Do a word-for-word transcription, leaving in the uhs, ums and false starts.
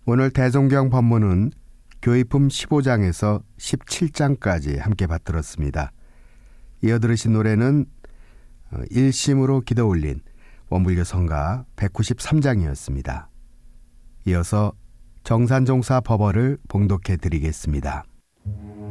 오늘 대종경 법문은 교의품 십오 장에서 십칠 장까지 함께 받들었습니다. 이어 들으신 노래는 일심으로 기도 올린 원불교 성가 백구십삼 장이었습니다. 이어서 정산종사 법어를 봉독해 드리겠습니다.